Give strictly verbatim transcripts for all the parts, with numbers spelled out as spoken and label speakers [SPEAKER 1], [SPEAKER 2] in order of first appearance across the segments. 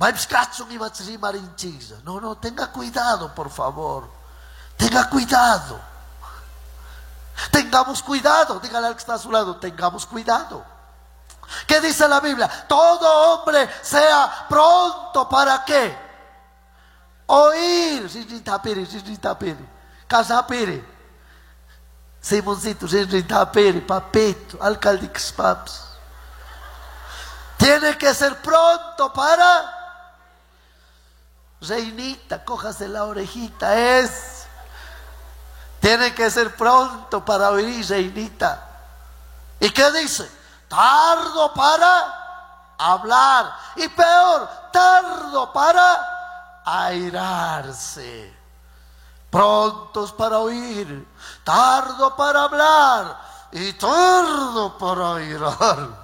[SPEAKER 1] No, no, tenga cuidado, por favor. Tenga cuidado. Tengamos cuidado. Dígale al que está a su lado, tengamos cuidado. ¿Qué dice la Biblia? Todo hombre sea pronto para qué? Oír. Casapiri. Simoncito, papito, alcalde paps. Tiene que ser pronto para. Reinita, cójase la orejita, es. Tiene que ser pronto para oír, reinita. ¿Y qué dice? Tardo para hablar. Y peor, tardo para airarse. Prontos para oír, tardo para hablar y tardo para airar.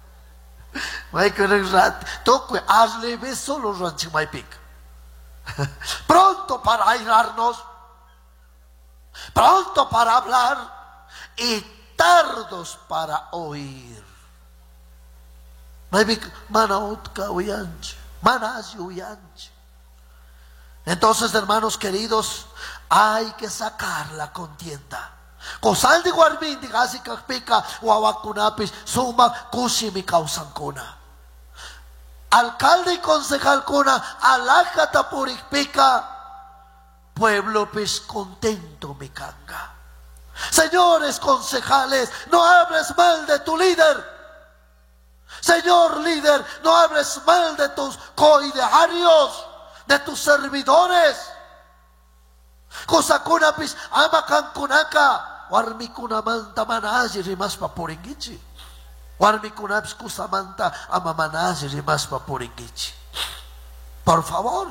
[SPEAKER 1] Pronto para airarnos, pronto para hablar y tardos para oír. Entonces, hermanos queridos, hay que sacar la contienda. Kosal di guarmin di kasi kakpika wawakunapis suma kushimi kausan kuna. Alcalde y concejal kuna alakata purikpika pueblo pis contento mi canga. Señores concejales, no hables mal de tu líder. Señor líder, no hables mal de tus coidearios, de tus servidores. Kosakuna pis amakan kunaka warmi kuna manta manaji rimas papuringichi. Warmi kuna pis kusamanta amamanaji rimas papuringichi. Por favor.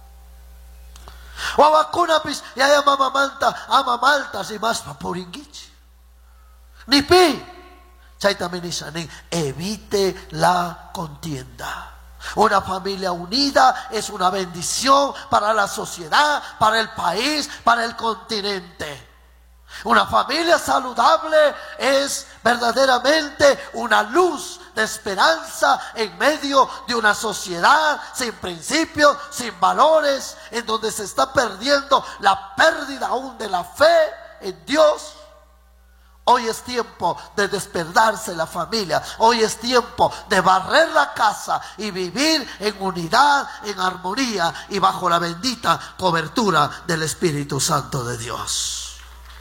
[SPEAKER 1] Wawakuna pis yaya mamamanta amamalta rimas papuringichi. Nipi chaitaminishanin, evite la contienda. Una familia unida es una bendición para la sociedad, para el país, para el continente. Una familia saludable es verdaderamente una luz de esperanza en medio de una sociedad sin principios, sin valores, en donde se está perdiendo la pérdida aún de la fe en Dios. Hoy es tiempo de despertarse la familia. Hoy es tiempo de barrer la casa y vivir en unidad, en armonía y bajo la bendita cobertura del Espíritu Santo de Dios.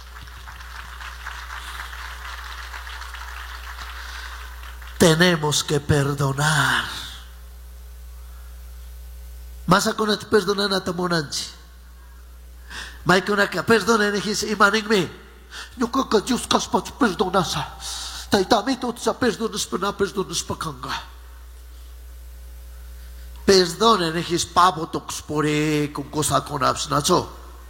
[SPEAKER 1] Tenemos que perdonar. Masa con el perdonar a tamonanchi. Maikuna que perdonen y imaningme. Yo creo que Dios caspa perdonasa. Taitamito sa perdonas pena perdonas pakanga. Perdonen his pabo tox pore con cosa con absnacho.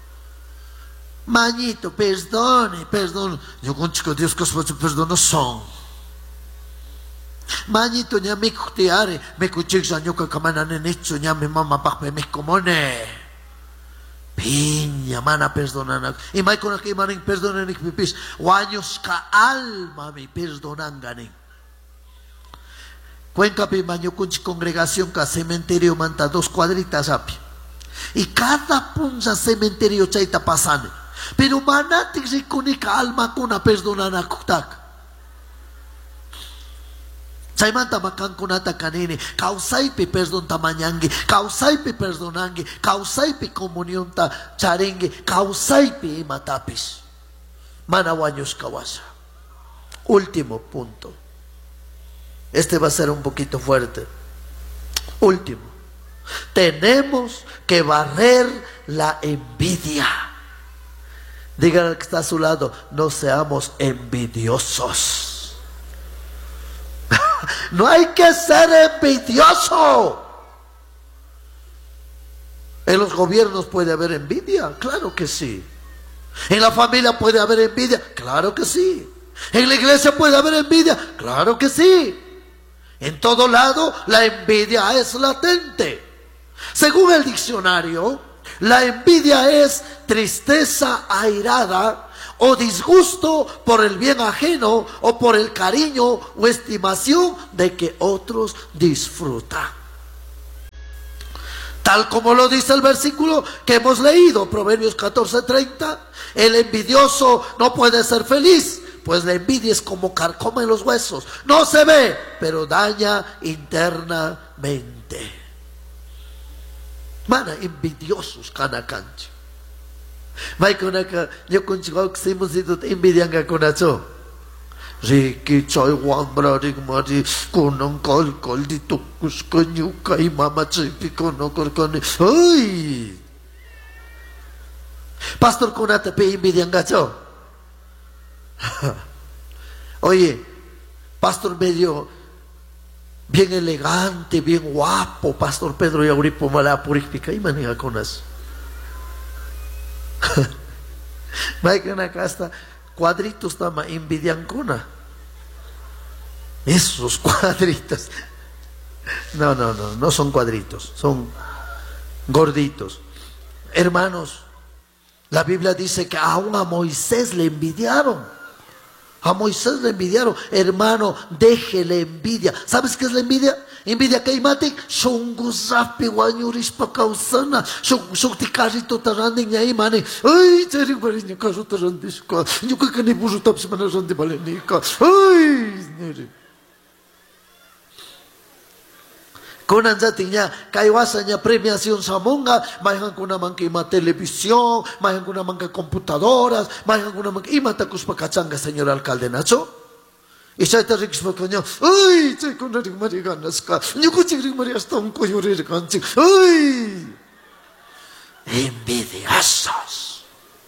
[SPEAKER 1] Manito, perdone, perdone. Yo concho Dios caspa perdona son. Manito nya me kutiare, me kuchik sanyo ka kamana necho nya me mama pakpe me komone. Piña, mana perdonan. Y mai con aquí manin perdonan y pipis. Guaños ka alma mi perdonan ganin. Cuenca pi maño kunchi congregación ka cementerio manta dos cuadritas api. Y cada punza cementerio chaita pasane. Pero manati rikunika alma kuna perdonan akutak. Saimanta makan kunata kanini, kausaipi perdon tamanyangi, kausaipi perdonangi, kausaipi comunión ta charengi, kausaipi matapis. Manawaños kawasa. Último punto. Este va a ser un poquito fuerte. Último. Tenemos que barrer la envidia. Díganle al que está a su lado, no seamos envidiosos. No hay que ser envidioso. En los gobiernos puede haber envidia, claro que sí. En la familia puede haber envidia, claro que sí. En la iglesia puede haber envidia, claro que sí. En todo lado la envidia es latente. Según el diccionario, la envidia es tristeza airada o disgusto por el bien ajeno o por el cariño o estimación de que otros disfrutan. Tal como lo dice el versículo que hemos leído, Proverbios catorce treinta, el envidioso no puede ser feliz, pues la envidia es como carcoma en los huesos. No se ve, pero daña internamente. Mana envidiosos canacancho. May kunaka, yo consigo que se hemos ido envidian a conacho. Riki choy wan bradig mari kunong kol kol di tukus kanyuka y mama chipi kono korkone. Ay. Pastor kunate pe envidian gacho. Oye, pastor medio bien elegante, bien guapo, Pastor Pedro Yauripo mala purifica y maneja con eso. Vaya una casta cuadritos tama envidian cuna. Esos cuadritos. No, no, no, no son cuadritos, son gorditos. Hermanos, la Biblia dice que aún a Moisés le envidiaron. A Moisés le envidiaron. Hermano, deje la envidia. ¿Sabes qué es la envidia? Envidia que hay mate. Shonguzapi wanyuris pa kausana. Shokti karito tarandi nyai mane. Ay, chari barinya kaso tarandishka. Nyuka kani busu taps mana randi balenika. Ay, nere. Kunan jatinya kaiwasanya premiación samonga, mayan kuna mangkima televisión, mayan kuna mangka computadoras, mayan kuna mangka imata kuspakachanga señor alcalde Nacho. Y saya tarik spakanya, ay, saya kuna ring mariganas ka, nyuku ching marias tong koyore kanching, ay, envidiosos.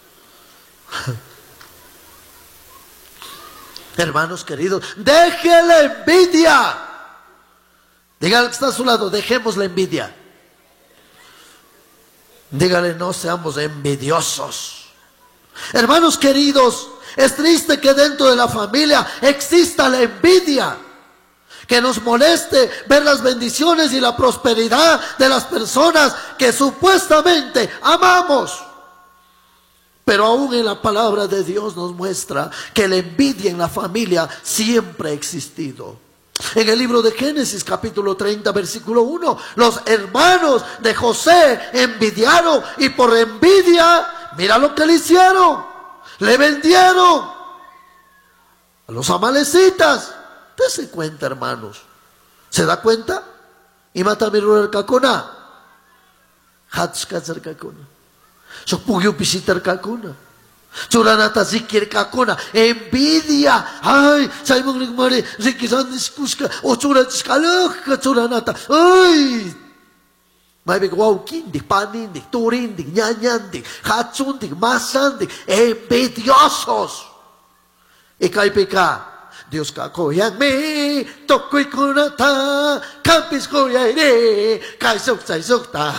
[SPEAKER 1] Hermanos queridos, deje la envidia. Dígale que está a su lado, dejemos la envidia. Dígale, no seamos envidiosos. Hermanos queridos, es triste que dentro de la familia exista la envidia. Que nos moleste ver las bendiciones y la prosperidad de las personas que supuestamente amamos. Pero aún en la palabra de Dios nos muestra que la envidia en la familia siempre ha existido. En el libro de Génesis capítulo treinta versículo uno, los hermanos de José envidiaron y por envidia, mira lo que le hicieron, le vendieron a los amalecitas. Dese cuenta, hermanos, ¿se da cuenta? Y mata mirur kakuna, hatskazar kakuna, sokpugyo visitar kakuna. Churanata zikir kakuna, envidia. Ay, saimong nagmari, zikisan diskuska, o churan diskaluk ka churanata. Ay, may bigwaw kindik, panindik, turindik, nyanyandik, hatsundik, masandik, envidiosos. Ikay pika, Dios kakoyan me, tokoy kunata, kampis koyayre, kaisok saisok ta.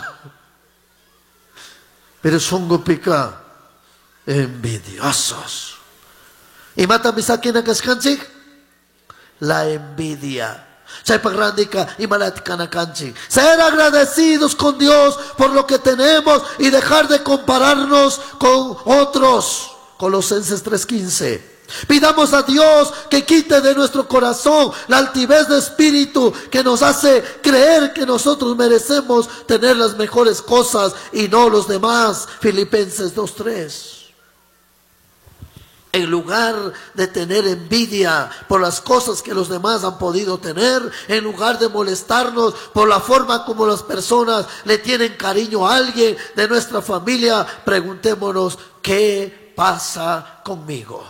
[SPEAKER 1] Pero songo pika, envidiosos. Y mata misakin ang kaskanchik, la envidia. Chay pagrandika y malatika na kanchik. Ser agradecidos con Dios por lo que tenemos y dejar de compararnos con otros. Colosenses tres quince. Pidamos a Dios que quite de nuestro corazón la altivez de espíritu que nos hace creer que nosotros merecemos tener las mejores cosas y no los demás. Filipenses dos tres. En lugar de tener envidia por las cosas que los demás han podido tener, en lugar de molestarnos por la forma como las personas le tienen cariño a alguien de nuestra familia, preguntémonos, ¿qué pasa conmigo?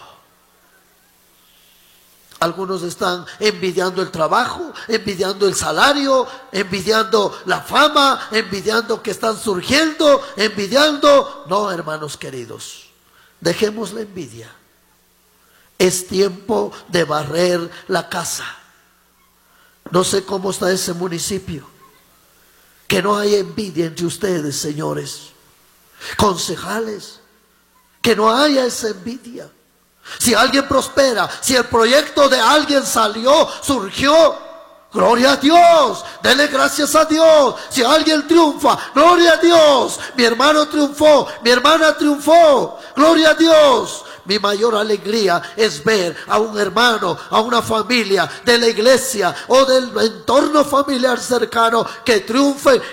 [SPEAKER 1] Algunos están envidiando el trabajo, envidiando el salario, envidiando la fama, envidiando que están surgiendo, envidiando. No, hermanos queridos, dejemos la envidia. Es tiempo de barrer la casa. No sé cómo está ese municipio. Que no haya envidia entre ustedes, señores concejales. Que no haya esa envidia. Si alguien prospera, si el proyecto de alguien salió, surgió, gloria a Dios, dele gracias a Dios. Si alguien triunfa, gloria a Dios. Mi hermano triunfó, mi hermana triunfó, gloria a Dios. Mi mayor alegría es ver a un hermano, a una familia de la iglesia o del entorno familiar cercano que triunfe